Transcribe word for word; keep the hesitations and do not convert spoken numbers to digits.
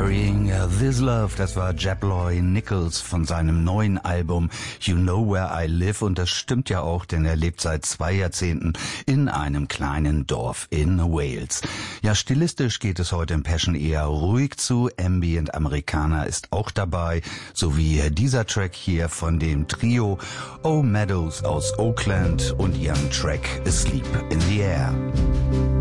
Carrying This Love, das war Jabloy Nichols von seinem neuen Album You Know Where I Live, und das stimmt ja auch, denn er lebt seit zwei Jahrzehnten in einem kleinen Dorf in Wales. Ja, stilistisch geht es heute im Passion eher ruhig zu, Ambient Americana ist auch dabei, sowie dieser Track hier von dem Trio O Meadows aus Oakland und ihrem Track Asleep in the Air.